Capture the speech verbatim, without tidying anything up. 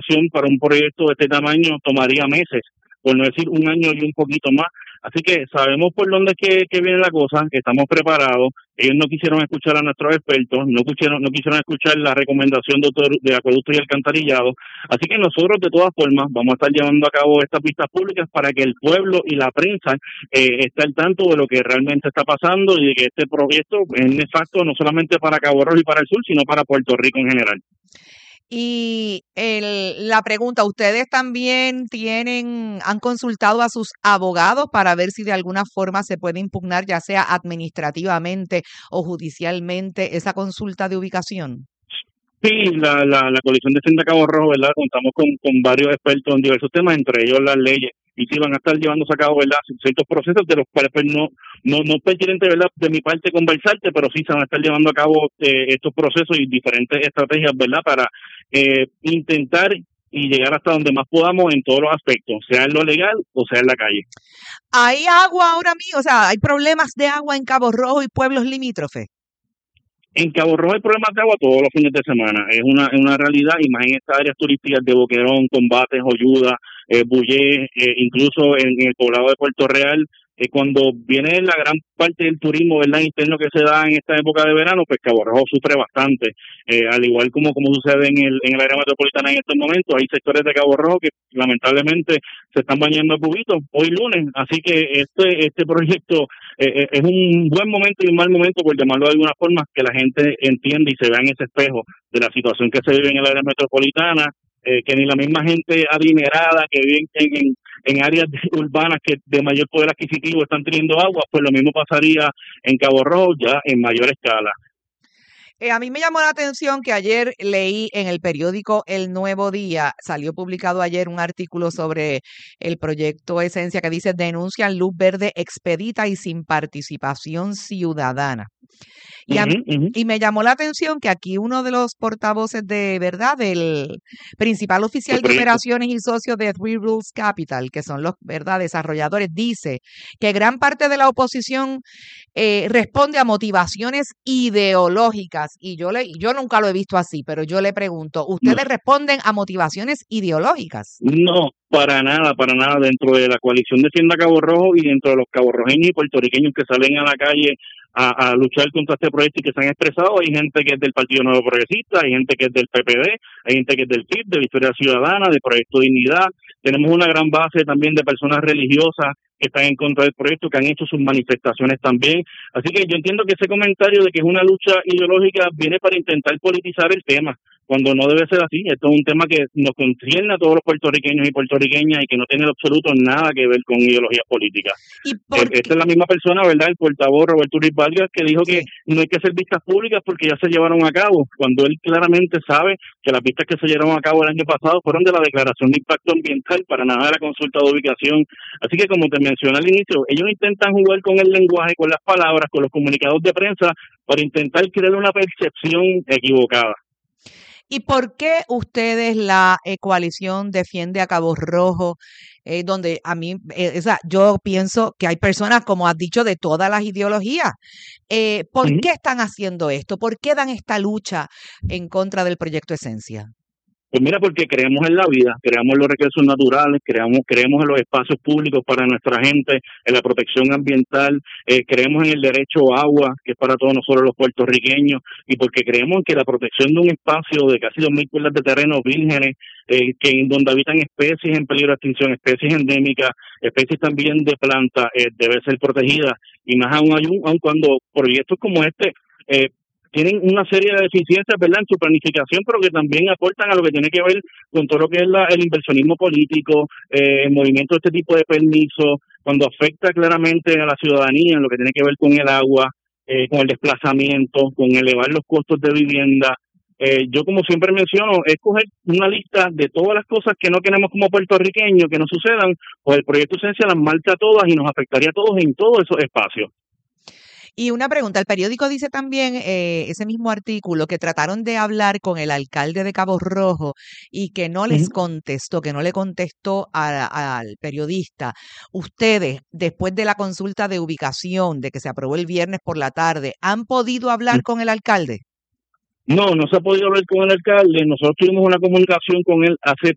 ubicación para un proyecto de este tamaño tomaría meses, por no decir un año y un poquito más. Así que sabemos por dónde es que, que viene la cosa, que estamos preparados. Ellos no quisieron escuchar a nuestros expertos, no quisieron, no quisieron escuchar la recomendación de, autor- de acueducto y alcantarillado. Así que nosotros, de todas formas, vamos a estar llevando a cabo estas vistas públicas para que el pueblo y la prensa eh, esté al tanto de lo que realmente está pasando y de que este proyecto es nefasto no solamente para Cabo Rojo y para el sur, sino para Puerto Rico en general. Y el, la pregunta, ¿ustedes también tienen, han consultado a sus abogados para ver si de alguna forma se puede impugnar, ya sea administrativamente o judicialmente, esa consulta de ubicación? Sí, la, la, la coalición de Senda Cabo Rojo, ¿verdad? Contamos con, con varios expertos en diversos temas, entre ellos las leyes, y sí van a estar llevándose a cabo, ¿verdad? Ciertos procesos de los cuales pues, no, no, no es pertinente, ¿verdad? De mi parte conversarte, pero sí se van a estar llevando a cabo eh, estos procesos y diferentes estrategias, ¿verdad? Para eh, intentar y llegar hasta donde más podamos en todos los aspectos, sea en lo legal o sea en la calle. ¿Hay agua ahora mismo? O sea, ¿hay problemas de agua en Cabo Rojo y pueblos limítrofes? En Cabo Rojo hay problemas de agua todos los fines de semana, es una, es una realidad, y más en estas áreas turísticas de Boquerón, Combates, Joyuda, eh, Bullé, eh, incluso en, en el poblado de Puerto Real, eh, cuando viene la gran parte del turismo, ¿verdad?, interno que se da en esta época de verano, pues Cabo Rojo sufre bastante, eh, al igual como, como sucede en el, en el área metropolitana en estos momentos. Hay sectores de Cabo Rojo que lamentablemente se están bañando a cubitos hoy lunes, así que este, este proyecto eh, es un buen momento y un mal momento, por llamarlo de alguna forma, que la gente entienda y se vea en ese espejo de la situación que se vive en el área metropolitana, eh, que ni la misma gente adinerada que vive en, en, en áreas urbanas que de mayor poder adquisitivo están teniendo agua, pues lo mismo pasaría en Cabo Rojo ya en mayor escala. Eh, a mí me llamó la atención que ayer leí en el periódico El Nuevo Día, salió publicado ayer un artículo sobre el proyecto Esencia que dice denuncian luz verde expedita y sin participación ciudadana. Y, a, Uh-huh, uh-huh. y me llamó la atención que aquí uno de los portavoces de verdad del principal oficial de operaciones y socio de Three Rules Capital, que son los verdad desarrolladores, dice que gran parte de la oposición eh, responde a motivaciones ideológicas. Y yo le, yo nunca lo he visto así, pero yo le pregunto, ¿ustedes no. responden a motivaciones ideológicas? No, para nada, para nada. Dentro de la coalición Defienda Cabo Rojo y dentro de los caborrojeños y puertorriqueños que salen a la calle a, a luchar contra este proyecto y que se han expresado, hay gente que es del Partido Nuevo Progresista, hay gente que es del P P D, hay gente que es del P I B, de Victoria Ciudadana, de Proyecto Dignidad. Tenemos una gran base también de personas religiosas que están en contra del proyecto, que han hecho sus manifestaciones también. Así que yo entiendo que ese comentario de que es una lucha ideológica viene para intentar politizar el tema, cuando no debe ser así. Esto es un tema que nos concierne a todos los puertorriqueños y puertorriqueñas y que no tiene en absoluto nada que ver con ideologías políticas. ¿Y por qué? Esta es la misma persona, ¿verdad?, el portavoz Roberto Uriz Vargas, que dijo sí. que no hay que hacer vistas públicas porque ya se llevaron a cabo, cuando él claramente sabe que las vistas que se llevaron a cabo el año pasado fueron de la declaración de impacto ambiental, para nada de la consulta de ubicación. Así que, como te mencioné al inicio, ellos intentan jugar con el lenguaje, con las palabras, con los comunicados de prensa, para intentar crear una percepción equivocada. ¿Y por qué ustedes, la eh, coalición Defiende a Cabo Rojo, eh, donde a mí, eh, o sea, yo pienso que hay personas, como has dicho, de todas las ideologías, eh, ¿por uh-huh. qué están haciendo esto? ¿Por qué dan esta lucha en contra del proyecto Esencia? Pues mira, porque creemos en la vida, creemos en los recursos naturales, creemos, creemos en los espacios públicos para nuestra gente, en la protección ambiental, eh, creemos en el derecho a agua, que es para todos nosotros los puertorriqueños, y porque creemos en que la protección de un espacio de casi dos mil cuerdas de terreno vírgenes, eh, que en donde habitan especies en peligro de extinción, especies endémicas, especies también de plantas, eh, debe ser protegida, y más aún, aún, aún cuando proyectos como este eh, tienen una serie de deficiencias, ¿verdad?, en su planificación, pero que también aportan a lo que tiene que ver con todo lo que es la, el inversionismo político, eh, el movimiento de este tipo de permisos, cuando afecta claramente a la ciudadanía en lo que tiene que ver con el agua, eh, con el desplazamiento, con elevar los costos de vivienda. Eh, yo, como siempre menciono, es coger una lista de todas las cosas que no queremos como puertorriqueños que no sucedan, pues el proyecto Esencia las marca todas y nos afectaría a todos en todos esos espacios. Y una pregunta, el periódico dice también, eh, ese mismo artículo, que trataron de hablar con el alcalde de Cabo Rojo y que no les contestó, que no le contestó a, al periodista. Ustedes, después de la consulta de ubicación, de que se aprobó el viernes por la tarde, ¿han podido hablar con el alcalde? No, no se ha podido hablar con el alcalde. Nosotros tuvimos una comunicación con él hace